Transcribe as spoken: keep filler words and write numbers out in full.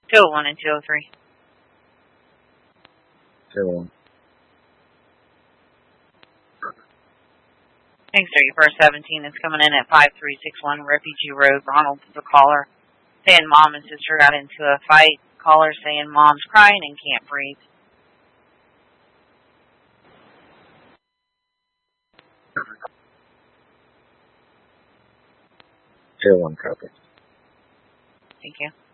two oh one and two oh three. two oh one. Thanks, thirty-first seventeen is coming in at five three six one Refugee Road. Ronald is the caller, saying mom and sister got into a fight. Caller saying mom's crying and can't breathe. two oh one copy. Thank you.